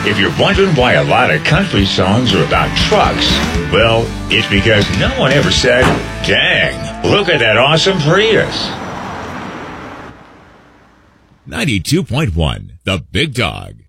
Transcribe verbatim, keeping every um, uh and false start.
If you're wondering why a lot of country songs are about trucks, well, it's because no one ever said, dang, look at that awesome Prius. ninety-two point one, The Big Dog.